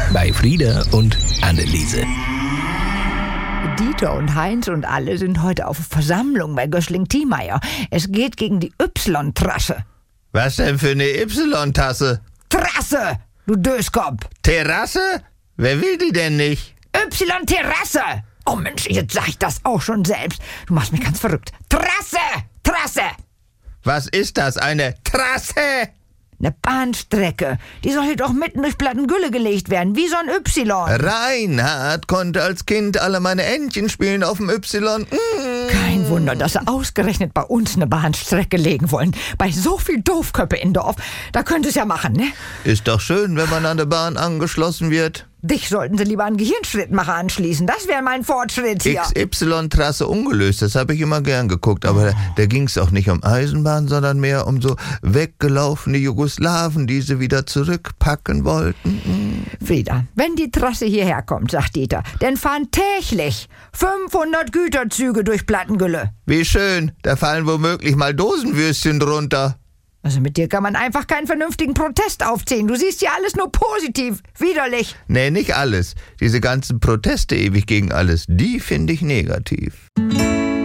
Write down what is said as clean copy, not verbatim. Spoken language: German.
bei Frieda und Anneliese. Dieter und Heinz und alle sind heute auf Versammlung bei Gößling-Thiemeyer. Es geht gegen die Y-Trasse. Was denn für eine Y-Tasse? Trasse, du Döskopf. Terrasse? Wer will die denn nicht? Y-Terrasse. Oh Mensch, jetzt sag ich das auch schon selbst. Du machst mich ganz verrückt. Trasse. Was ist das, eine Trasse? Eine Bahnstrecke. Die soll hier doch mitten durch Plattengülle gelegt werden, wie so ein Y. Reinhard konnte als Kind alle meine Entchen spielen auf dem Y. Kein Wunder, dass sie ausgerechnet bei uns eine Bahnstrecke legen wollen. Bei so viel Doofköppe im Dorf. Da könnte es ja machen, ne? Ist doch schön, wenn man an der Bahn angeschlossen wird. Dich sollten sie lieber an Gehirnschrittmacher anschließen. Das wäre mein Fortschritt hier. XY-Trasse ungelöst, das habe ich immer gern geguckt. Aber da ging es auch nicht um Eisenbahn, sondern mehr um so weggelaufene Jugoslawen, die sie wieder zurückpacken wollten. Frieda, wenn die Trasse hierher kommt, sagt Dieter, dann fahren täglich 500 Güterzüge durch Plattengülle. Wie schön, da fallen womöglich mal Dosenwürstchen drunter. Also mit dir kann man einfach keinen vernünftigen Protest aufziehen. Du siehst ja alles nur positiv. Widerlich. Nee, nicht alles. Diese ganzen Proteste ewig gegen alles, die finde ich negativ.